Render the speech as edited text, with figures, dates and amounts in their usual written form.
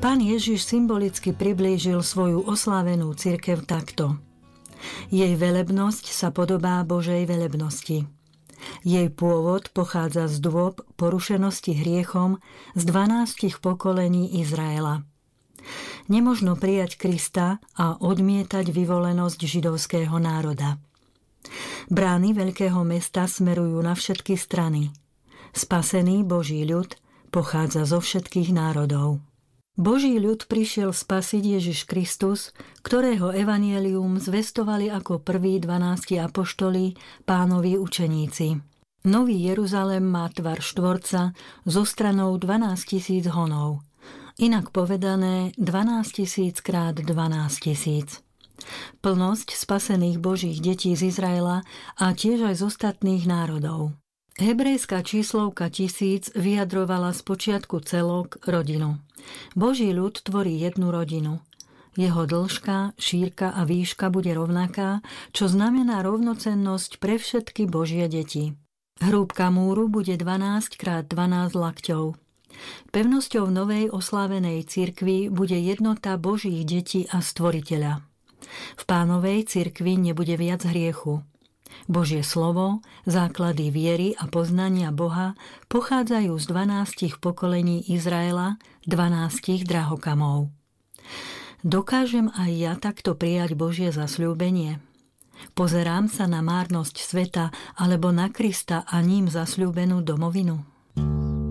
Pán Ježiš symbolicky priblížil svoju oslávenú cirkev takto. Jej velebnosť sa podobá Božej velebnosti. Jej pôvod pochádza z dôb porušenosti hriechom z 12 pokolení Izraela. Nemožno prijať Krista a odmietať vyvolenosť židovského národa. Brány veľkého mesta smerujú na všetky strany. Spasený Boží ľud pochádza zo všetkých národov. Boží ľud prišiel spasiť Ježiš Kristus, ktorého evanjelium zvestovali ako prví 12 apoštoli, Pánovi učeníci. Nový Jeruzalém má tvar štvorca so stranou 12 000 honov. Inak povedané 12 000 krát 12 000. Plnosť spasených Božích detí z Izraela a tiež aj z ostatných národov. Hebrejská číslovka 1000 vyjadrovala spočiatku celok, rodinu. Boží ľud tvorí jednu rodinu. Jeho dĺžka, šírka a výška bude rovnaká, čo znamená rovnocennosť pre všetky Božie deti. Hrúbka múru bude 12 krát 12 lakťov. Pevnosťou novej oslávenej cirkvi bude jednota Božích detí a Stvoriteľa. V Pánovej cirkvi nebude viac hriechu. Božie slovo, základy viery a poznania Boha pochádzajú z 12 pokolení Izraela, 12 drahokamov. Dokážem aj ja takto prijať Božie zasľúbenie? Pozerám sa na márnosť sveta alebo na Krista a ním zasľúbenú domovinu?